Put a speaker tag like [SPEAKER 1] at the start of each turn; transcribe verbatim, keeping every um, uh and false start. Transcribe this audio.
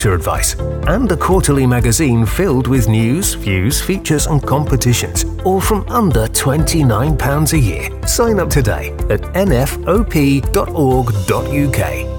[SPEAKER 1] advice, and a quarterly magazine filled with news, views, features and competitions, all from under twenty-nine pounds a year. Sign up today at n f o p dot org dot u k.